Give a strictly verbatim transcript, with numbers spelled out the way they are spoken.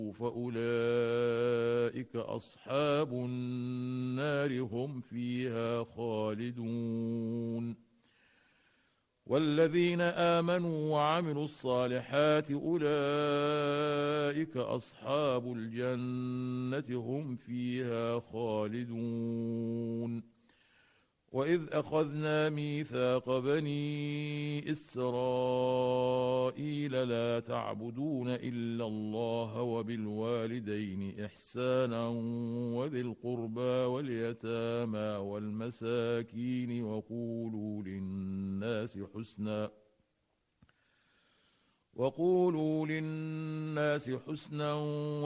فأولئك أصحاب النار هم فيها خالدون والذين آمنوا وعملوا الصالحات أولئك أصحاب الجنة هم فيها خالدون وإذ أخذنا ميثاق بني إسرائيل لا تعبدون إلا الله وبالوالدين إحسانا وذي القربى واليتامى والمساكين وقولوا للناس حسنا وقولوا للناس حسنا